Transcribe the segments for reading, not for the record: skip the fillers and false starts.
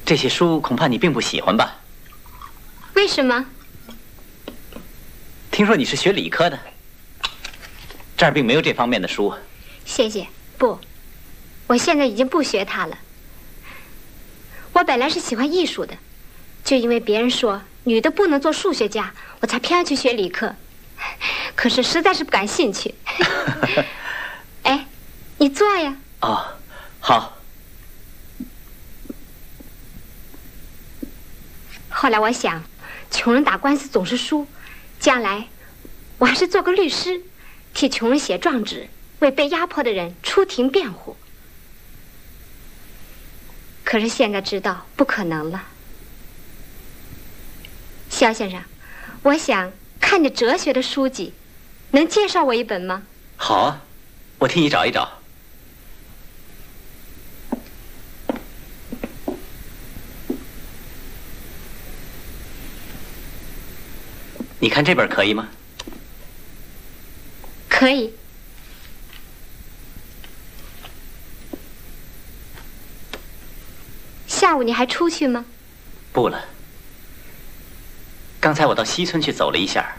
这些书恐怕你并不喜欢吧？ 为什么？ 听说你是学理科的，这儿并没有这方面的书。 谢谢，不，我现在已经不学它了。我本来是喜欢艺术的，就因为别人说女的不能做数学家，我才偏要去学理科。可是实在是不感兴趣。哎，你坐呀。 哦，好。 后来我想，穷人打官司总是输，将来我还是做个律师，替穷人写状纸，为被压迫的人出庭辩护。可是现在知道不可能了。肖先生，我想看着哲学的书籍，能介绍我一本吗？ 好啊，我替你找一找。你看这本可以吗？ 可以。下午你还出去吗？ 不了。刚才我到西村去走了一下，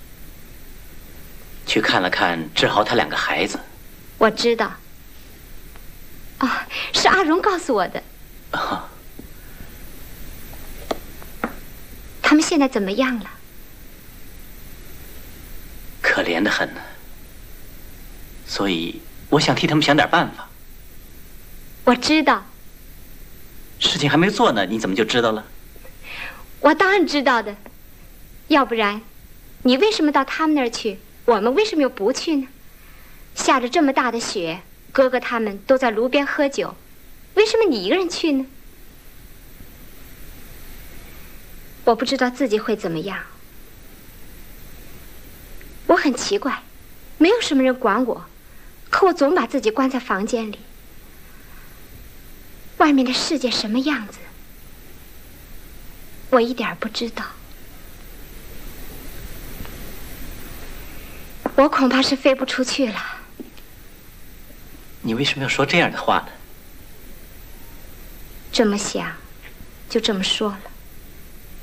去看了看志豪他2个孩子。 我知道。哦，是阿荣告诉我的。 哦。 他们现在怎么样了？ 可怜得很呢。所以我想替他们想点办法。 我知道。 事情还没做呢，你怎么就知道了？ 我当然知道的。要不然，你为什么到他们那儿去？我们为什么又不去呢？下着这么大的雪，哥哥他们都在炉边喝酒，为什么你一个人去呢？我不知道自己会怎么样。我很奇怪，没有什么人管我，可我总把自己关在房间里。外面的世界什么样子，我一点儿不知道。我恐怕是飞不出去了。 你为什么要说这样的话呢？ 这么想，就这么说了。